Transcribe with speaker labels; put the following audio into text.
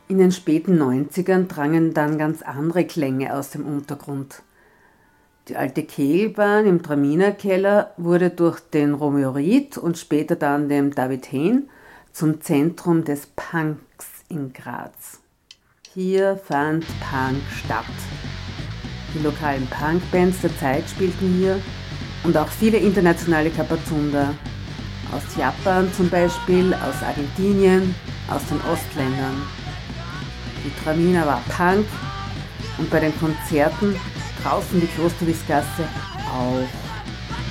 Speaker 1: In den späten 90ern drangen dann ganz andere Klänge aus dem Untergrund. Die alte Kegelbahn im Traminer-Keller wurde durch den Romeo Ried und später dann dem David Hein zum Zentrum des Punks in Graz. Hier fand Punk statt. Die lokalen Punkbands der Zeit spielten hier und auch viele internationale Kapazunder. Aus Japan zum Beispiel, aus Argentinien, aus den Ostländern. Die Traminer war Punk und bei den Konzerten draußen die Klosterwiesgasse auch.